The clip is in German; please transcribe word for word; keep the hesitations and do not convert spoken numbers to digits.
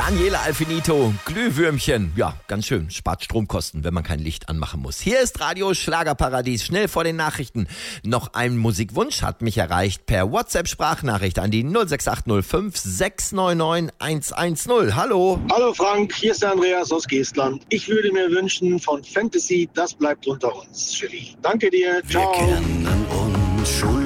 Daniela Alfinito, Glühwürmchen. Ja, ganz schön. Spart Stromkosten, wenn man kein Licht anmachen muss. Hier ist Radio Schlagerparadies. Schnell vor den Nachrichten. Noch ein Musikwunsch hat mich erreicht per WhatsApp-Sprachnachricht an die null sechs acht null fünf sechs neun neun eins eins null. Hallo. Hallo Frank, hier ist der Andreas aus Geestland. Ich würde mir wünschen von Fantasy, das bleibt unter uns, Chili. Danke dir. Ciao. Wir kennen uns schon